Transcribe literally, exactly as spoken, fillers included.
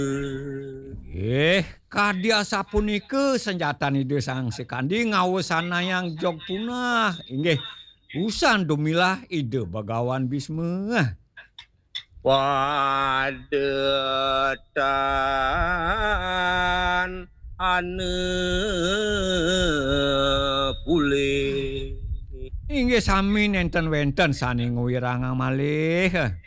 Eh, kadia sapunike senjata ide sang sekandi ngawesanayang jog punah. Inggih, usan dumilah ide bagawan bisme. Padetan ane pule. Inggih sami nenten wenten sani ngwirang malih.